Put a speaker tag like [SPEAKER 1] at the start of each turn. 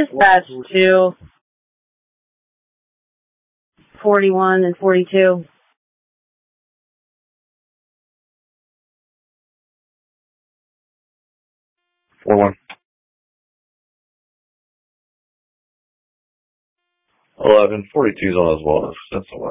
[SPEAKER 1] Dispatch to 41 and 42.
[SPEAKER 2] 41. 11. 42's on as well. That's a lot.